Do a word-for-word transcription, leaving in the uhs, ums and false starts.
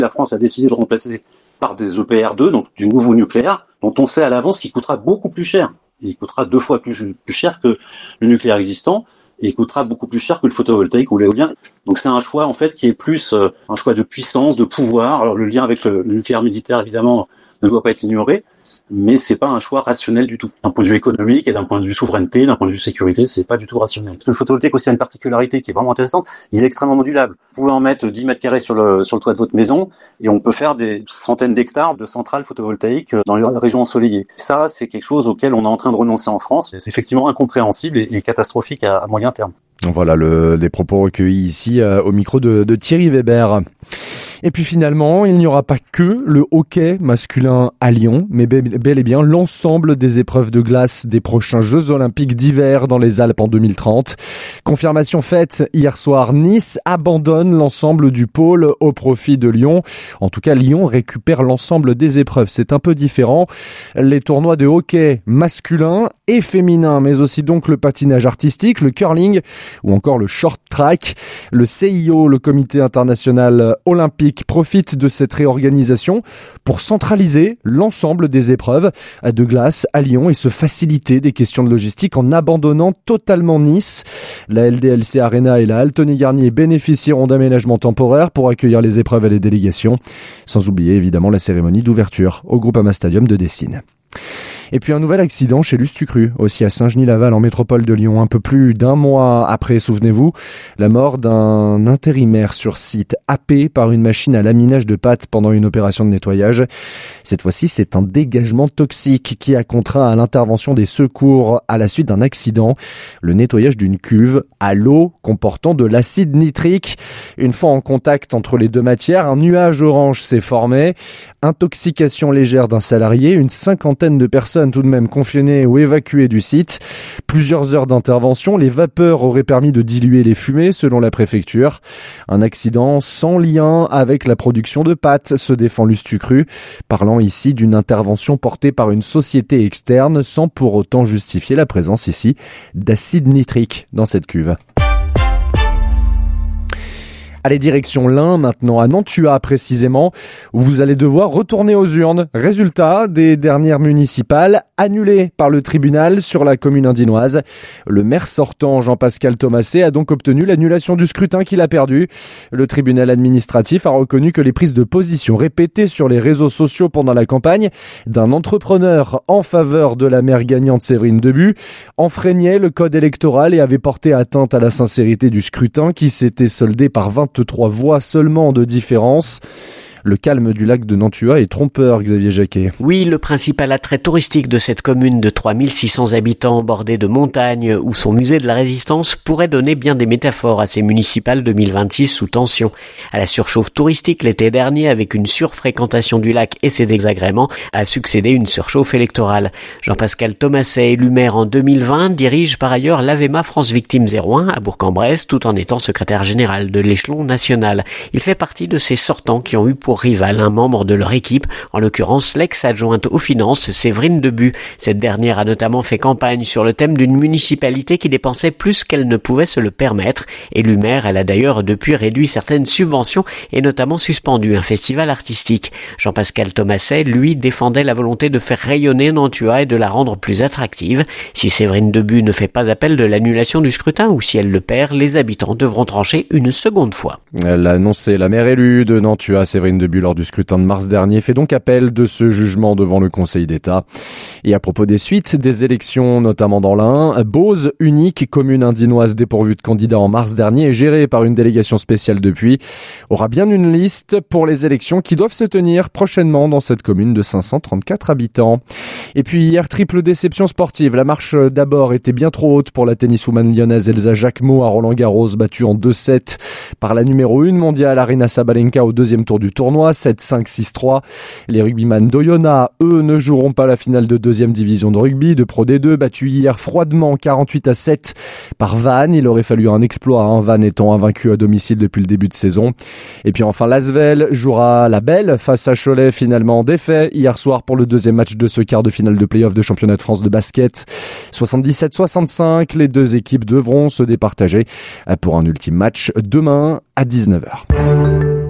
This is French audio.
La France a décidé de remplacer par des E P R deux, donc du nouveau nucléaire, dont on sait à l'avance qu'il coûtera beaucoup plus cher. Il coûtera deux fois plus, plus cher que le nucléaire existant, et il coûtera beaucoup plus cher que le photovoltaïque ou l'éolien. Donc c'est un choix en fait qui est plus euh, un choix de puissance, de pouvoir. Alors le lien avec le, le nucléaire militaire évidemment ne doit pas être ignoré, mais c'est pas un choix rationnel du tout. D'un point de vue économique et d'un point de vue souveraineté, d'un point de vue sécurité, c'est pas du tout rationnel. Le photovoltaïque aussi a une particularité qui est vraiment intéressante, il est extrêmement modulable. Vous pouvez en mettre dix mètres carrés sur le, sur le toit de votre maison et on peut faire des centaines d'hectares de centrales photovoltaïques dans les régions ensoleillées. Ça, c'est quelque chose auquel on est en train de renoncer en France. C'est effectivement incompréhensible et, et catastrophique à, à moyen terme. Voilà le, les propos recueillis ici euh, au micro de, de Thierry Weber. Et puis finalement, il n'y aura pas que le hockey masculin à Lyon, mais bel et bien l'ensemble des épreuves de glace des prochains Jeux Olympiques d'hiver dans les Alpes en deux mille trente. Confirmation faite hier soir, Nice abandonne l'ensemble du pôle au profit de Lyon. En tout cas, Lyon récupère l'ensemble des épreuves. C'est un peu différent. Les tournois de hockey masculin et féminin, mais aussi donc le patinage artistique, le curling ou encore le short track. Le C I O, le Comité international olympique, profite de cette réorganisation pour centraliser l'ensemble des épreuves de glace à Lyon et se faciliter des questions de logistique en abandonnant totalement Nice. La L D L C Arena et la Altony Garnier bénéficieront d'aménagements temporaires pour accueillir les épreuves et les délégations, sans oublier évidemment la cérémonie d'ouverture au Groupama Stadium de Dessines. Et puis un nouvel accident chez Lustucru, aussi à Saint-Genis-Laval en métropole de Lyon. Un peu plus d'un mois après, souvenez-vous, la mort d'un intérimaire sur site, happé par une machine à laminage de pâtes pendant une opération de nettoyage. Cette fois-ci, c'est un dégagement toxique qui a contraint à l'intervention des secours à la suite d'un accident. Le nettoyage d'une cuve à l'eau comportant de l'acide nitrique. Une fois en contact entre les deux matières, un nuage orange s'est formé. Intoxication légère d'un salarié, une cinquantaine de personnes tout de même confinées ou évacuées du site. Plusieurs heures d'intervention, les vapeurs auraient permis de diluer les fumées selon la préfecture. Un accident sans lien avec la production de pâtes, se défend Lustucru, parlant ici d'une intervention portée par une société externe sans pour autant justifier la présence ici d'acide nitrique dans cette cuve. Allez, direction l'Ain, maintenant à Nantua précisément, où vous allez devoir retourner aux urnes. Résultat des dernières municipales annulées par le tribunal sur la commune indinoise. Le maire sortant, Jean-Pascal Thomasset, a donc obtenu l'annulation du scrutin qu'il a perdu. Le tribunal administratif a reconnu que les prises de position répétées sur les réseaux sociaux pendant la campagne d'un entrepreneur en faveur de la maire gagnante Séverine Debu enfreignaient le code électoral et avaient porté atteinte à la sincérité du scrutin qui s'était soldé par vingt-trois voix seulement de différence. Le calme du lac de Nantua est trompeur, Xavier Jacquet. Oui, le principal attrait touristique de cette commune de trois mille six cents habitants bordée de montagnes où son musée de la Résistance pourrait donner bien des métaphores à ces municipales deux mille vingt-six sous tension. À la surchauffe touristique l'été dernier avec une surfréquentation du lac et ses désagréments a succédé une surchauffe électorale. Jean-Pascal Thomasset, élu maire en deux mille vingt, dirige par ailleurs l'A V E M A France Victimes zéro un à Bourg-en-Bresse tout en étant secrétaire général de l'échelon national. Il fait partie de ces sortants qui ont eu pour rival un membre de leur équipe, en l'occurrence l'ex-adjointe aux finances Séverine Debu. Cette dernière a notamment fait campagne sur le thème d'une municipalité qui dépensait plus qu'elle ne pouvait se le permettre. Élue maire, elle a d'ailleurs depuis réduit certaines subventions et notamment suspendu un festival artistique. Jean-Pascal Thomasset, lui, défendait la volonté de faire rayonner Nantua et de la rendre plus attractive. Si Séverine Debu ne fait pas appel de l'annulation du scrutin ou si elle le perd, les habitants devront trancher une seconde fois. Elle a annoncé la maire élue de Nantua, Séverine Debu, lors du scrutin de mars dernier, fait donc appel de ce jugement devant le Conseil d'État. Et à propos des suites des élections, notamment dans l'Ain, Beauce, unique commune indinoise dépourvue de candidats en mars dernier et gérée par une délégation spéciale depuis, aura bien une liste pour les élections qui doivent se tenir prochainement dans cette commune de cinq cent trente-quatre habitants. Et puis hier, triple déception sportive. La marche d'abord était bien trop haute pour la tenniswoman lyonnaise Elsa Jacquemot à Roland-Garros, battue en deux sept par la numéro un mondiale Aryna Sabalenka au deuxième tour du tournoi, sept cinq six trois. Les rugbyman d'Oyonnax, eux, ne joueront pas la finale de deuxième division de rugby de Pro D deux, battu hier froidement quarante-huit à sept par Vannes. Il aurait fallu un exploit, hein, Vannes étant invaincu à domicile depuis le début de saison. Et puis enfin, l'Asvel jouera la belle face à Cholet, finalement défait hier soir pour le deuxième match de ce quart de finale de play-off de championnat de France de basket. soixante-dix-sept soixante-cinq, les deux équipes devront se départager pour un ultime match demain à dix-neuf heures.